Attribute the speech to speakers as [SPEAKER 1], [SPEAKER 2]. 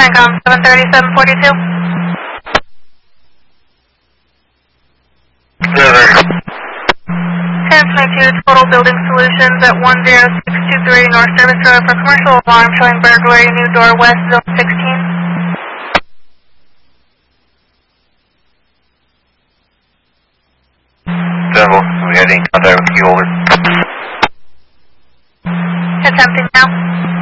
[SPEAKER 1] CENTCOM 73742.
[SPEAKER 2] River.
[SPEAKER 1] 1022 Total Building Solutions at 10623 North Service Road for commercial alarm showing burglary, new door west, zone 16.
[SPEAKER 2] Devil, we had any contact with you, over.
[SPEAKER 1] Attempting now.